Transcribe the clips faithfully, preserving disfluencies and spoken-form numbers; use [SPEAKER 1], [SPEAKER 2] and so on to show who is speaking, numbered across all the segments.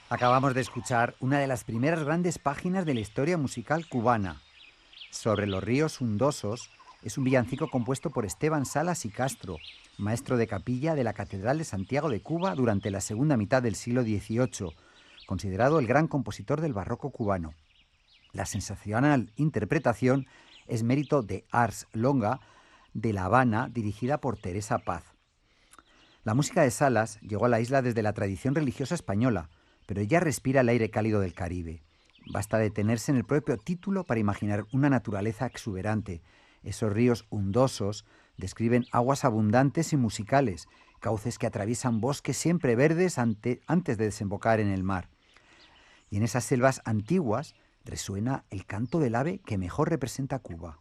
[SPEAKER 1] Acabamos de escuchar una de las primeras grandes páginas de la historia musical cubana. Sobre los ríos hundosos es un villancico compuesto por Esteban Salas y Castro, maestro de capilla de la Catedral de Santiago de Cuba durante la segunda mitad del siglo dieciocho, considerado el gran compositor del barroco cubano. La sensacional interpretación es mérito de Ars Longa de La Habana, dirigida por Teresa Paz. La música de Salas llegó a la isla desde la tradición religiosa española, pero ella respira el aire cálido del Caribe. Basta detenerse en el propio título para imaginar una naturaleza exuberante. Esos ríos hundosos describen aguas abundantes y musicales, cauces que atraviesan bosques siempre verdes ante, antes de desembocar en el mar. Y en esas selvas antiguas resuena el canto del ave que mejor representa Cuba.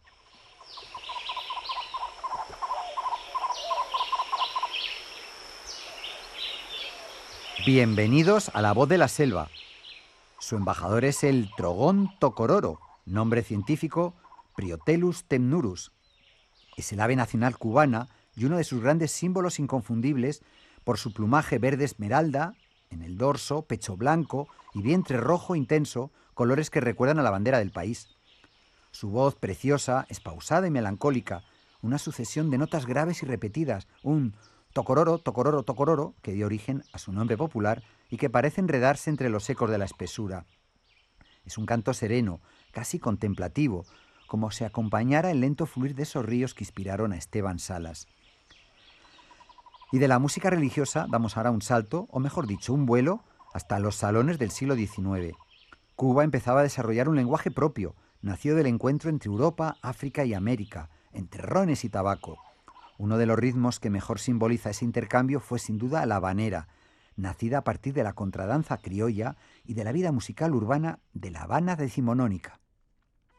[SPEAKER 1] Bienvenidos a La Voz de la Selva. Su embajador es el trogón tocororo, nombre científico Priotelus temnurus. Es el ave nacional cubana y uno de sus grandes símbolos inconfundibles por su plumaje verde esmeralda, en el dorso, pecho blanco y vientre rojo intenso, colores que recuerdan a la bandera del país. Su voz preciosa es pausada y melancólica, una sucesión de notas graves y repetidas, un tocororo, tocororo, tocororo, que dio origen a su nombre popular y que parece enredarse entre los ecos de la espesura. Es un canto sereno, casi contemplativo, como si acompañara el lento fluir de esos ríos que inspiraron a Esteban Salas. Y de la música religiosa damos ahora un salto, o mejor dicho, un vuelo, hasta los salones del siglo diecinueve. Cuba empezaba a desarrollar un lenguaje propio, nacido del encuentro entre Europa, África y América, entre rones y tabaco. Uno de los ritmos que mejor simboliza ese intercambio fue sin duda la habanera, nacida a partir de la contradanza criolla y de la vida musical urbana de La Habana decimonónica.